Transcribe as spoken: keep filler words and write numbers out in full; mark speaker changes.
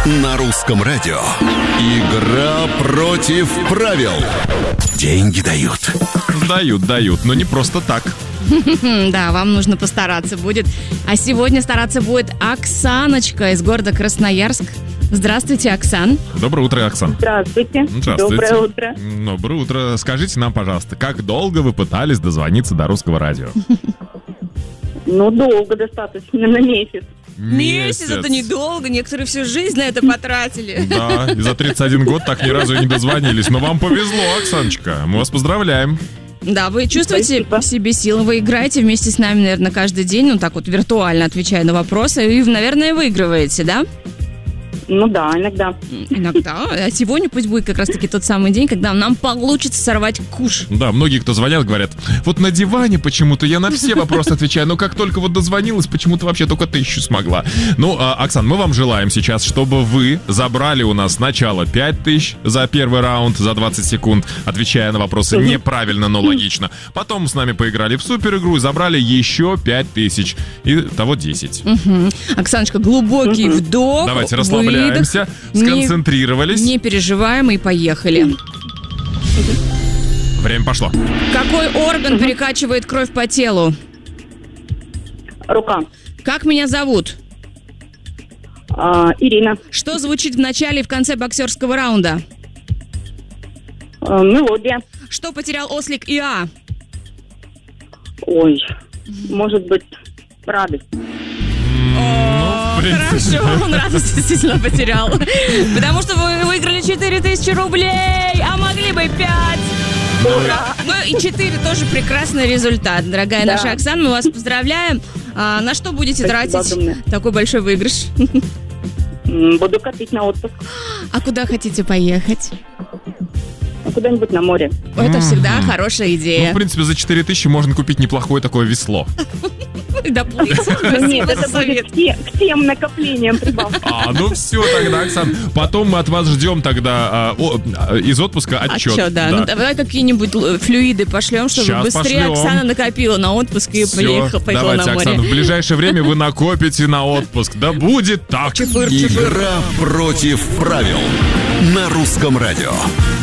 Speaker 1: На русском радио. Игра против правил. Деньги дают.
Speaker 2: Дают, дают, но не просто так.
Speaker 3: Да, вам нужно постараться будет. А сегодня стараться будет Оксаночка из города Красноярск. Здравствуйте, Оксан.
Speaker 2: Доброе утро, Оксан.
Speaker 4: Здравствуйте.
Speaker 2: Здравствуйте.
Speaker 4: Доброе утро.
Speaker 2: Доброе утро. Скажите нам, пожалуйста, как долго вы пытались дозвониться до русского радио?
Speaker 4: Ну, долго достаточно, на месяц.
Speaker 3: Месяц, это недолго, некоторые всю жизнь на это потратили.
Speaker 2: Да, и за тридцать один год так ни разу и не дозвонились. Но вам повезло, Оксаночка, мы вас поздравляем.
Speaker 3: Да, вы чувствуете
Speaker 4: Спасибо.
Speaker 3: в себе силы, вы играете вместе с нами, наверное, каждый день, ну так вот виртуально отвечая на вопросы, и, наверное, выигрываете, да?
Speaker 4: Ну да, иногда.
Speaker 3: Иногда. А сегодня пусть будет как раз-таки тот самый день, когда нам получится сорвать куш.
Speaker 2: Да, многие, кто звонят, говорят, вот на диване почему-то я на все вопросы отвечаю, но как только вот дозвонилась, почему-то вообще только тысячу смогла. Ну, а, Оксан, мы вам желаем сейчас, чтобы вы забрали у нас сначала пять тысяч за первый раунд, за двадцать секунд, отвечая на вопросы неправильно, но логично. Потом с нами поиграли в супер игру и забрали еще пять тысяч. Итого десять.
Speaker 3: Угу. Оксаночка, глубокий
Speaker 4: Угу.
Speaker 3: вдох.
Speaker 2: Давайте расслабляемся,
Speaker 3: выдох.
Speaker 2: сконцентрировались.
Speaker 3: Не, не переживаем и поехали.
Speaker 2: Время пошло.
Speaker 3: Какой орган перекачивает кровь по телу?
Speaker 4: Рука.
Speaker 3: Как меня зовут?
Speaker 4: А, Ирина.
Speaker 3: Что звучит в начале и в конце боксерского раунда?
Speaker 4: А, мелодия.
Speaker 3: Что потерял ослик Иа?
Speaker 4: Ой, может быть, радость.
Speaker 2: Ну, в принципе.
Speaker 3: Хорошо, он радость действительно потерял. Потому что вы выиграли четыре тысячи рублей, а могли бы пять. Ура! Ну и четыре тоже прекрасный результат. Дорогая
Speaker 4: Да.
Speaker 3: наша Оксана, мы вас поздравляем. А, на что будете
Speaker 4: Спасибо
Speaker 3: тратить
Speaker 4: огромное.
Speaker 3: такой большой выигрыш?
Speaker 4: М, Буду копить на отпуск.
Speaker 3: А куда хотите поехать?
Speaker 4: Ну, куда-нибудь на море.
Speaker 3: Это всегда хорошая
Speaker 2: Ну,
Speaker 3: идея.
Speaker 2: в принципе, за четыре тысячи можно купить неплохое такое весло.
Speaker 3: Доплыть.
Speaker 4: Нет,
Speaker 3: Спасибо
Speaker 4: это
Speaker 3: за совет.
Speaker 4: будет к те- к тем накоплениям прибавки.
Speaker 2: А, ну все тогда, Оксан. Потом мы от вас ждем тогда а, о, а, из отпуска отчет.
Speaker 3: Отчет, да. Ну давай какие-нибудь л- флюиды пошлем, чтобы
Speaker 2: Щас
Speaker 3: быстрее
Speaker 2: пошлем.
Speaker 3: Оксана накопила на отпуск и
Speaker 2: Всё,
Speaker 3: приехала, поехала
Speaker 2: давайте,
Speaker 3: на море.
Speaker 2: Оксана, в ближайшее время вы накопите на отпуск. Да будет так.
Speaker 3: Чупыр, чупыр.
Speaker 1: Игра против правил. На русском радио.